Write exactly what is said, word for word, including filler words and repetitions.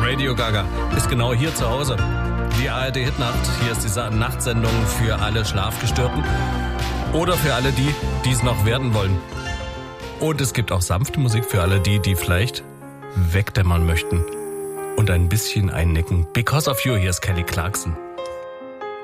Radio Gaga ist genau hier zu Hause. Die A R D Hitnacht. Hier ist diese Nachtsendung für alle Schlafgestörten oder für alle die, die es noch werden wollen. Und es gibt auch sanfte Musik für alle die, die vielleicht wegdämmern möchten und ein bisschen einnicken. Because of You, hier ist Kelly Clarkson.